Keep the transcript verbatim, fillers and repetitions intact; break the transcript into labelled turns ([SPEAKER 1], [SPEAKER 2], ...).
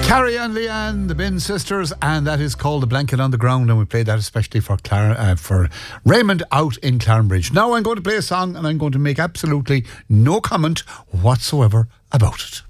[SPEAKER 1] Carrie and Leanne, the Bin Sisters, and that is called The Blanket on the Ground, and we played that especially for Clara, uh, for Raymond out in Clarenbridge. Now I'm going to play a song and I'm going to make absolutely no comment whatsoever about it.